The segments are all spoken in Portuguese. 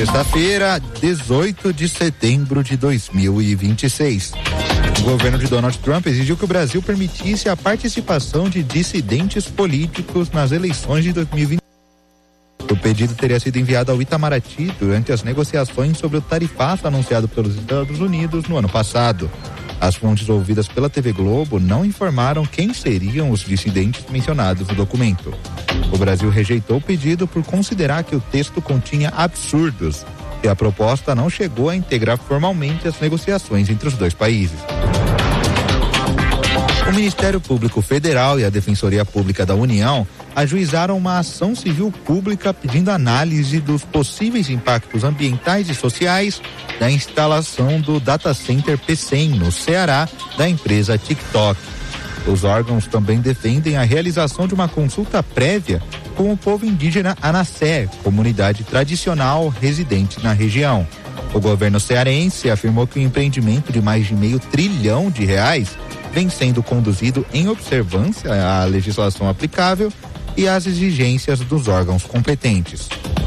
Sexta-feira, 18 de setembro de 2026. O governo de Donald Trump exigiu que o Brasil permitisse a participação de dissidentes políticos nas eleições de 2020. O pedido teria sido enviado ao Itamaraty durante as negociações sobre o tarifaço anunciado pelos Estados Unidos no ano passado. As fontes ouvidas pela TV Globo não informaram quem seriam os dissidentes mencionados no documento. O Brasil rejeitou o pedido por considerar que o texto continha absurdos e a proposta não chegou a integrar formalmente as negociações entre os dois países. O Ministério Público Federal e a Defensoria Pública da União ajuizaram uma ação civil pública pedindo análise dos possíveis impactos ambientais e sociais da instalação do data center PCEM no Ceará da empresa TikTok. Os órgãos também defendem a realização de uma consulta prévia com o povo indígena Anassé, comunidade tradicional residente na região. O governo cearense afirmou que o empreendimento de mais de R$500 trilhão vem sendo conduzido em observância à legislação aplicável e às exigências dos órgãos competentes.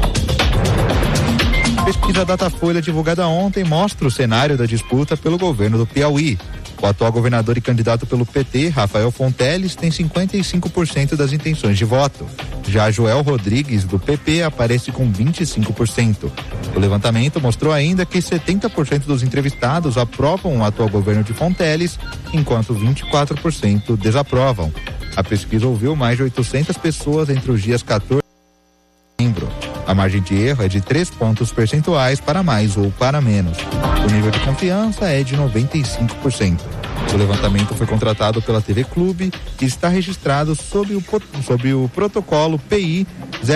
A pesquisa Datafolha divulgada ontem mostra o cenário da disputa pelo governo do Piauí. O atual governador e candidato pelo PT, Rafael Fonteles, tem 55% das intenções de voto. Já Joel Rodrigues, do PP, aparece com 25%. O levantamento mostrou ainda que 70% dos entrevistados aprovam o atual governo de Fonteles, enquanto 24% desaprovam. A pesquisa ouviu mais de 800 pessoas entre os dias 14 e setembro. A margem de erro é de 3 pontos percentuais para mais ou para menos. O nível de confiança é de 95%. O levantamento foi contratado pela TV Clube e está registrado sob o protocolo PI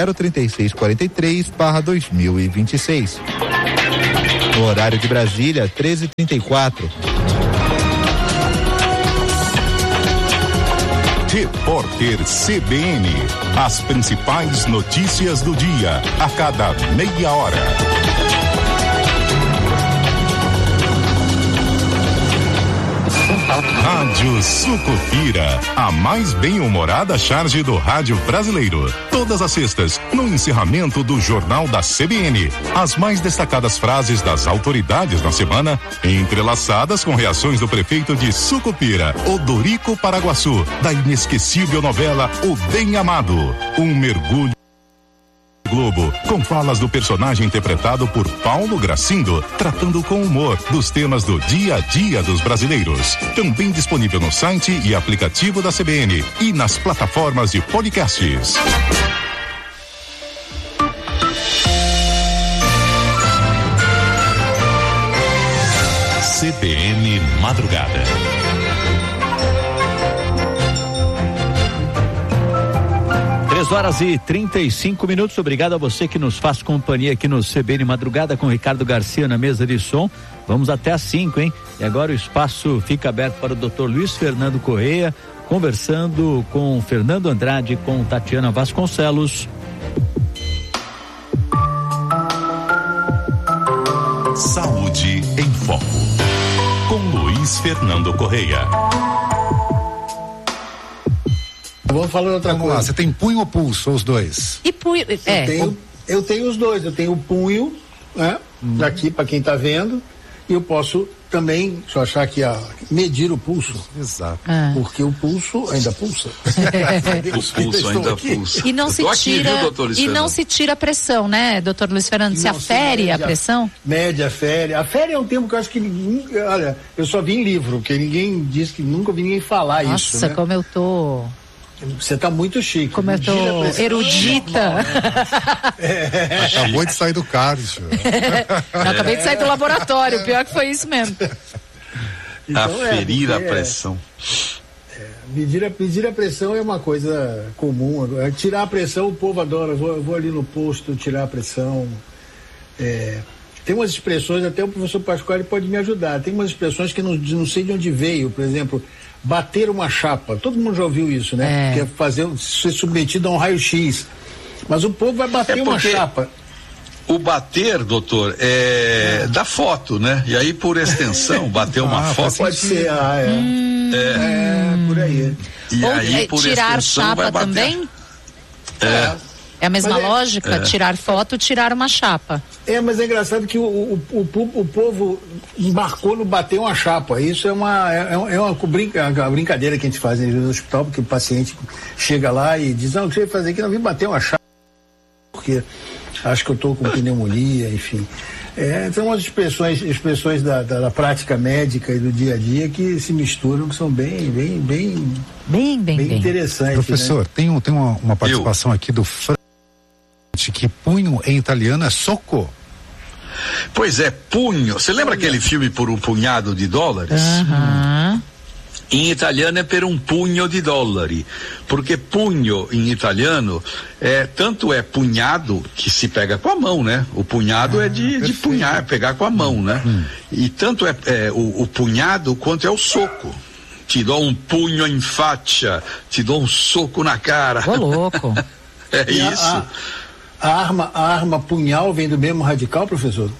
03643/2026. No horário de Brasília, 13h34. Repórter CBN. As principais notícias do dia, a cada meia hora. Rádio Sucupira, a mais bem-humorada charge do rádio brasileiro. Todas as sextas, no encerramento do Jornal da CBN. As mais destacadas frases das autoridades da semana, entrelaçadas com reações do prefeito de Sucupira, Odorico Paraguaçu, da inesquecível novela O Bem Amado. Um mergulho Globo, com falas do personagem interpretado por Paulo Gracindo, tratando com humor dos temas do dia a dia dos brasileiros. Também disponível no site e aplicativo da CBN e nas plataformas de podcasts. CBN Madrugada. 3h35. Obrigado a você que nos faz companhia aqui no CBN Madrugada com Ricardo Garcia na mesa de som. Vamos até às 5, hein? E agora o espaço fica aberto para o Dr. Luiz Fernando Correia, conversando com Fernando Andrade, com Tatiana Vasconcelos. Saúde em Foco, com Luiz Fernando Correia. Vamos falar outra coisa. Lá, você tem punho ou pulso, ou os dois? E punho, eu tenho os dois, eu tenho o punho, né? Daqui para quem tá vendo, e eu posso também, deixa eu achar aqui, medir o pulso. Exato. Porque o pulso ainda pulsa. O pulso ainda pulsa. E não se tira, e não se tira a pressão, né, doutor Luiz Fernando? Se afere a pressão? Mede, afere. Afere é um termo que eu acho que ninguém, olha, eu só vi em livro, porque ninguém diz que nunca vi ninguém falar isso. Nossa, né? como eu tô... Você tá muito chique. Como eu tô erudita. Acabou de sair do cardio. Eu acabei de sair do laboratório, pior que foi isso mesmo. Então, aferir a pressão. Medir a pressão é uma coisa comum. Tirar a pressão, o povo adora. Eu vou ali no posto tirar a pressão. Tem umas expressões, até o professor Pasquale pode me ajudar. Tem umas expressões que não sei de onde veio. Por exemplo, bater uma chapa. Todo mundo já ouviu isso, né? Que é ser submetido a um raio-x. Mas o povo vai bater uma chapa. O bater, doutor, é da foto, né? E aí, por extensão, bater uma foto. Pode ser, por aí. E ou aí, por tirar extensão, chapa vai bater. também? É a mesma lógica? Tirar foto, tirar uma chapa. Mas é engraçado que o povo embarcou no bater uma chapa. Isso é uma brincadeira que a gente faz no hospital, porque o paciente chega lá e diz, não, o que você vai fazer aqui? Não, vim bater uma chapa, porque acho que eu estou com pneumonia, enfim. São umas expressões da prática médica e do dia a dia que se misturam, que são bem interessantes. Professor, né? Tem uma participação aqui do que punho em italiano é soco. Pois é, punho. Você lembra aquele filme Por um Punhado de Dólares? Em italiano é per un pugno di dollari, porque punho em italiano tanto é punhado, que se pega com a mão, né? O punhado é de punhar, pegar com a mão, né? E tanto o punhado quanto é o soco. Te dou um punho em faccia, te dou um soco na cara. Ô, louco. Isso. A arma punhal vem do mesmo radical, professor?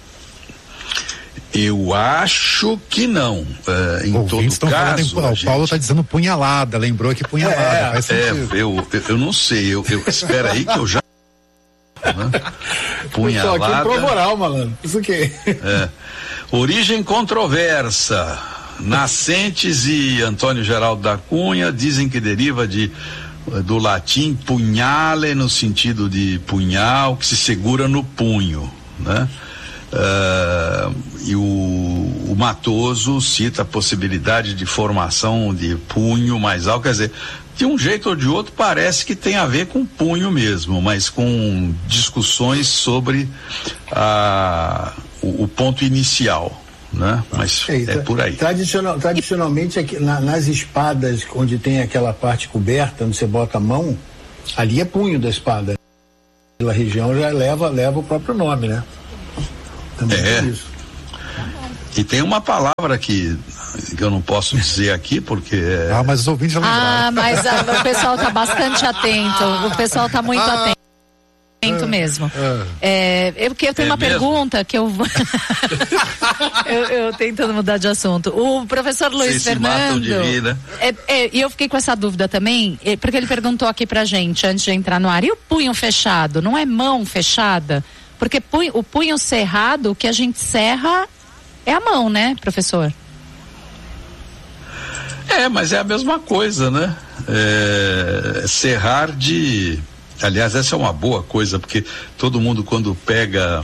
Eu acho que não. Em todo caso. O Paulo está dizendo punhalada, lembrou que punhalada. Faz sentido. Eu não sei. Espera aí que eu já. Punhalada. Só aqui prova oral, malandro. Isso aqui. Origem controversa. Nascentes e Antônio Geraldo da Cunha dizem que deriva do latim punhale, no sentido de punhal, que se segura no punho, né? E o Matoso cita a possibilidade de formação de punho mais alto, quer dizer, de um jeito ou de outro parece que tem a ver com punho mesmo, mas com discussões sobre o ponto inicial, né? Mas é por aí. Tradicionalmente aqui, nas espadas onde tem aquela parte coberta, onde você bota a mão, ali é punho da espada. Pela região já leva o próprio nome, né? Isso. E tem uma palavra que eu não posso dizer aqui porque mas os ouvintes já lembraram. Mas o pessoal está bastante atento. O pessoal está muito atento mesmo. Eu tenho uma pergunta que eu eu tentando mudar de assunto. O professor Luiz Fernando, e eu fiquei com essa dúvida também, porque ele perguntou aqui pra gente antes de entrar no ar, e o punho fechado, não é mão fechada? Porque o punho cerrado, o que a gente serra é a mão, né, professor? Mas é a mesma coisa, né? Cerrar aliás, essa é uma boa coisa, porque todo mundo quando pega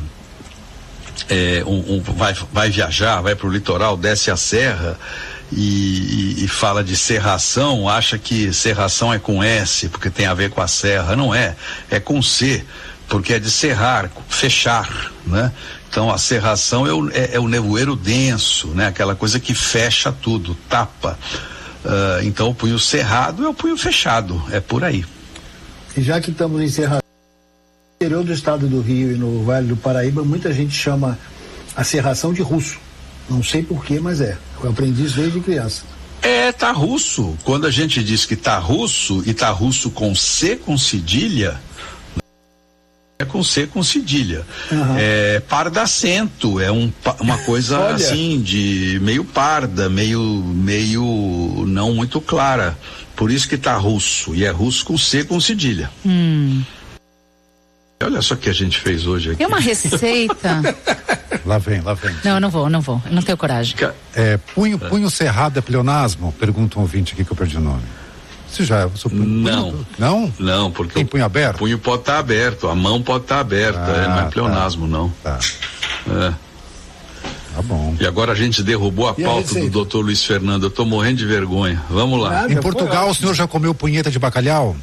vai viajar, vai pro litoral, desce a serra e fala de serração, acha que serração é com S, porque tem a ver com a serra. Não é com C, porque é de serrar, fechar, né? Então a serração é o nevoeiro denso, né? Aquela coisa que fecha tudo, tapa. Então o punho cerrado é o punho fechado, é por aí. E já que estamos em serração, no interior do estado do Rio e no Vale do Paraíba, muita gente chama a serração de russo. Não sei porquê, mas eu aprendi isso desde criança. Tá russo. Quando a gente diz que tá russo, e tá russo com C com cedilha, com C com cedilha. É pardacento, é uma coisa assim, de meio parda, meio não muito clara. Por isso que tá russo, e é russo com C com cedilha. Olha só o que a gente fez hoje aqui. Tem uma receita. Lá vem. Não, eu não vou, não tenho coragem. Punho cerrado é pleonasmo? Pergunta um ouvinte aqui que eu perdi o nome. Você já Não? Não, porque tem punho aberto? O punho pode estar aberto, a mão pode estar aberta, não é pleonasmo, não. Tá bom. E agora a gente derrubou a pauta do Dr. Luiz Fernando, eu tô morrendo de vergonha. Vamos lá. Em Portugal, o senhor já comeu punheta de bacalhau?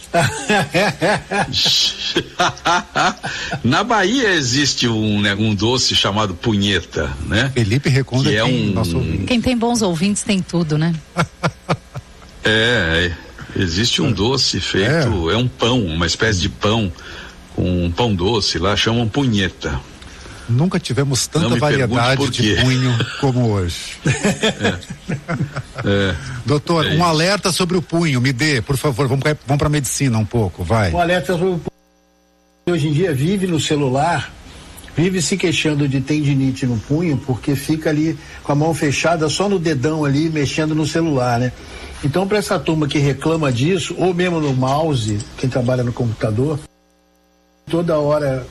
Na Bahia existe um doce chamado punheta, né? Felipe Reconda, que é Quem tem bons ouvintes tem tudo, né? Existe um doce feito, é um pão, uma espécie de pão, com um pão doce lá, chamam punheta. Nunca tivemos tanta variedade de punho como hoje. Doutor, um alerta sobre o punho, me dê, por favor, vamos para a medicina um pouco, vai. Um alerta sobre o punho. Hoje em dia vive no celular, vive se queixando de tendinite no punho, porque fica ali com a mão fechada, só no dedão ali, mexendo no celular, né? Então, para essa turma que reclama disso, ou mesmo no mouse, quem trabalha no computador, toda hora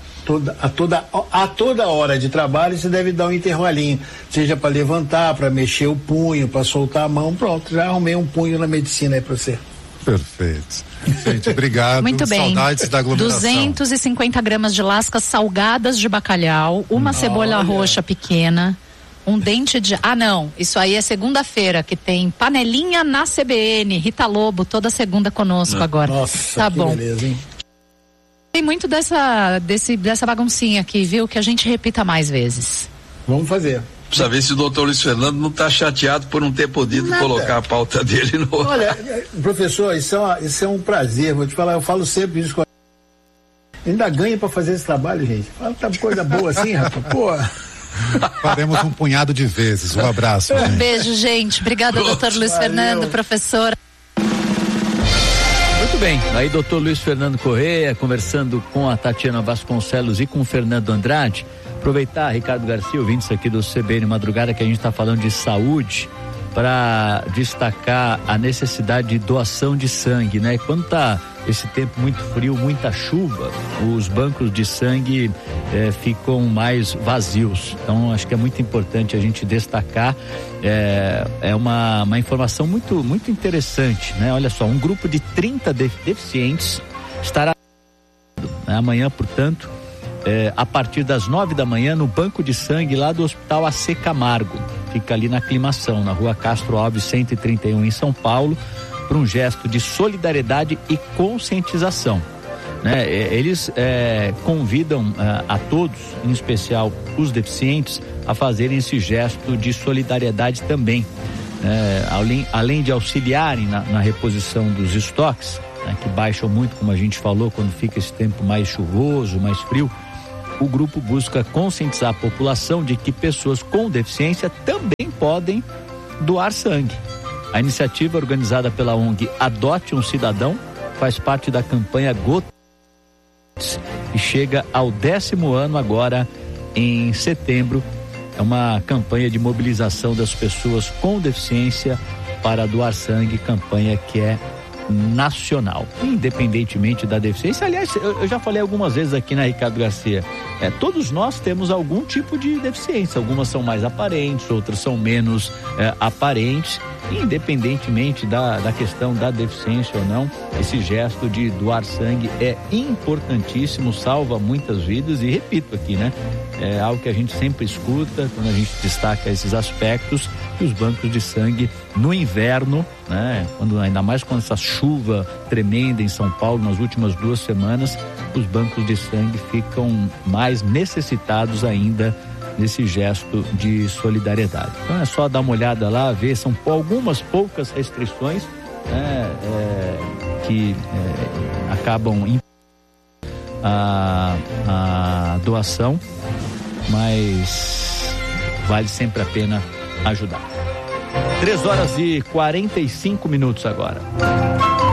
de trabalho você deve dar um intervalinho, seja para levantar, para mexer o punho, para soltar a mão. Pronto, já arrumei um punho na medicina aí para você. Perfeito. Gente, obrigado. Muito bem. Saudades da aglomeração. 250 gramas de lascas salgadas de bacalhau, uma cebola roxa pequena, um dente de... não, isso aí é segunda-feira, que tem panelinha na CBN, Rita Lobo, toda segunda conosco agora. Nossa, tá que bom. Beleza, hein? Tem muito dessa baguncinha aqui, viu? Que a gente repita mais vezes. Vamos fazer. Precisa ver se o doutor Luiz Fernando não está chateado por não ter podido colocar a pauta dele no... Olha, professor, isso é um prazer, vou te falar, eu falo sempre isso. Ainda ganha para fazer esse trabalho, gente. Fala tá coisa boa assim, rapaz. Pô. Faremos um punhado de vezes. Um abraço. Um beijo, gente. Obrigada, doutor Luiz Fernando, professor. Muito bem, aí doutor Luiz Fernando Correia conversando com a Tatiana Vasconcelos e com o Fernando Andrade. Aproveitar, Ricardo Garcia, ouvintes aqui do CBN Madrugada, que a gente está falando de saúde, para destacar a necessidade de doação de sangue, né? Quando tá esse tempo muito frio, muita chuva, os bancos de sangue ficam mais vazios. Então, acho que é muito importante a gente destacar. É uma informação muito, muito interessante, né? Olha só, um grupo de 30 deficientes estará amanhã, portanto, a partir das 9 da manhã no banco de sangue lá do Hospital AC Camargo. Fica ali na Aclimação, na Rua Castro Alves 131 em São Paulo, para um gesto de solidariedade e conscientização, né? Eles convidam a todos, em especial os deficientes, a fazerem esse gesto de solidariedade também, além de auxiliarem na reposição dos estoques, né, que baixam muito, como a gente falou, quando fica esse tempo mais chuvoso, mais frio. O grupo busca conscientizar a população de que pessoas com deficiência também podem doar sangue. A iniciativa, organizada pela ONG Adote um Cidadão, faz parte da campanha Gotas e chega ao 10º ano agora em setembro. É uma campanha de mobilização das pessoas com deficiência para doar sangue, campanha que é nacional, independentemente da deficiência. Aliás, eu já falei algumas vezes aqui na Ricardo Garcia, todos nós temos algum tipo de deficiência, algumas são mais aparentes, outras são menos aparentes, independentemente da questão da deficiência ou não. Esse gesto de doar sangue é importantíssimo, salva muitas vidas e repito aqui, né? É algo que a gente sempre escuta quando a gente destaca esses aspectos, que os bancos de sangue no inverno, né? Ainda mais com essa chuva tremenda em São Paulo nas últimas 2 semanas, os bancos de sangue ficam mais necessitados ainda nesse gesto de solidariedade. Então é só dar uma olhada lá, ver, são algumas poucas restrições, né, que acabam a doação, mas vale sempre a pena ajudar. 3 horas e 45 minutos agora.